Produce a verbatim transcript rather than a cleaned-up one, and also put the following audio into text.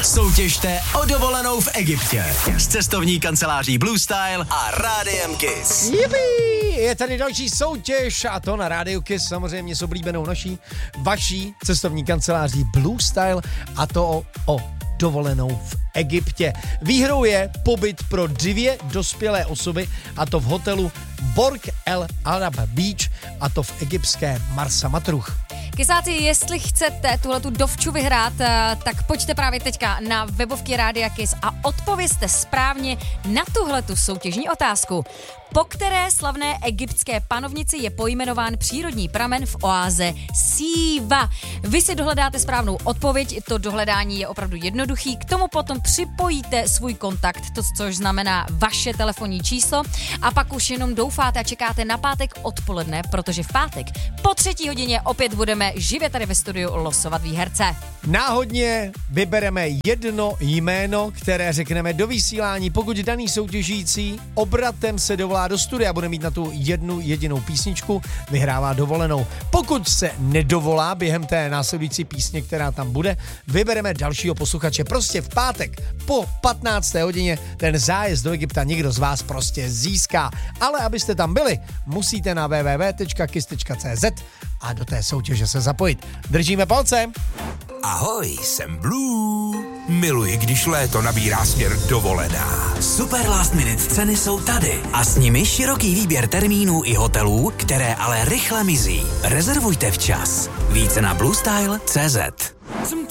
Soutěžte o dovolenou v Egyptě s cestovní kanceláří Blue Style a Rádiem Kiss. Yippee! Je tady další soutěž a to na Rádiu Kiss, samozřejmě s oblíbenou naší, vaší cestovní kanceláří Blue Style a to o, o dovolenou v Egyptě. Výhrou je pobyt pro dvě dospělé osoby a to v hotelu Borg El Arab Beach a to v egyptské Marsa Matruh. Kysáci, jestli chcete tuhletu dovču vyhrát, tak pojďte právě teďka na webovky Rádia Kiss a odpovězte správně na tuhletu soutěžní otázku. Po které slavné egyptské panovnici je pojmenován přírodní pramen v oáze Siva? Vy si dohledáte správnou odpověď, to dohledání je opravdu jednoduchý, k tomu potom připojíte svůj kontakt, to, což znamená vaše telefonní číslo a pak už jenom doufáte a čekáte na pátek odpoledne, protože v pátek po třetí hodině opět budeme živě tady ve studiu losovat výherce. Náhodně vybereme jedno jméno, které řekneme do vysílání, pokud daný soutěžící obratem se dovolá do studia a bude mít na tu jednu jedinou písničku, vyhrává dovolenou. Pokud se nedovolá během té následující písně, která tam bude, vybereme dalšího posluchače. Prostě v pátek po patnácté hodině ten zájezd do Egypta někdo z vás prostě získá. Ale abyste tam byli, musíte na w w w tečka kiss tečka c z a do té soutěže se zapojit. Držíme palce! Ahoj, jsem Blue. Miluji, když léto nabírá směr dovolená. Super last minute ceny jsou tady a s nimi široký výběr termínů i hotelů, které ale rychle mizí. Rezervujte včas. Více na bluestyle tečka c z.